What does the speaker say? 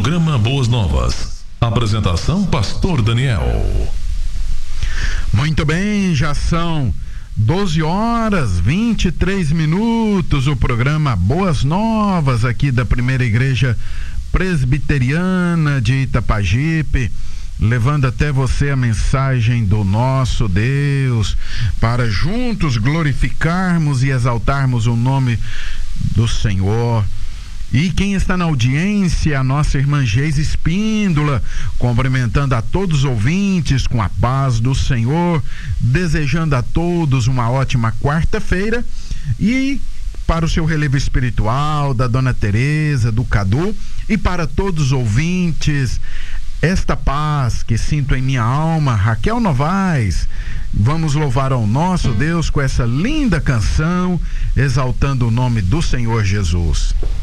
Programa Boas Novas. Apresentação Pastor Daniel. Muito bem, já são 12h23. O programa Boas Novas aqui da Primeira Igreja Presbiteriana de Itapajipe, levando até você a mensagem do nosso Deus, para juntos glorificarmos e exaltarmos o nome do Senhor. E quem está na audiência, a nossa irmã Geise Espíndola, cumprimentando a todos os ouvintes com a paz do Senhor, desejando a todos uma ótima quarta-feira. E para o seu relevo espiritual, da Dona Tereza, do Cadu, e para todos os ouvintes, esta paz que sinto em minha alma, Raquel Novaes. Vamos louvar ao nosso Deus com essa linda canção, exaltando o nome do Senhor Jesus.